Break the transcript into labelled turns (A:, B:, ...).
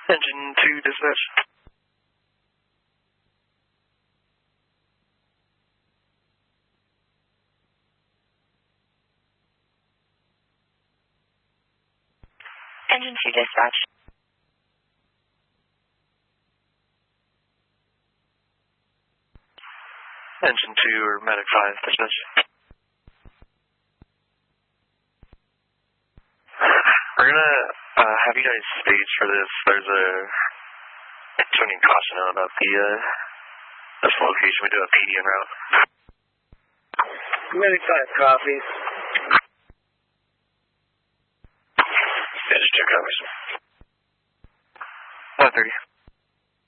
A: Engine 2 dispatch.
B: Engine 2 dispatch.
A: Engine 2 or Medic 5 dispatch. We're gonna have you guys stage for this. There's a tuning caution out about this location. We do a PD en route.
C: Medic 5 copies.